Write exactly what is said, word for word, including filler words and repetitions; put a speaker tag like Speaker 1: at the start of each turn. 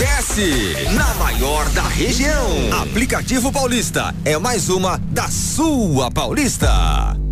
Speaker 1: Cresce na maior da região. Aplicativo Paulista é mais uma da sua Paulista.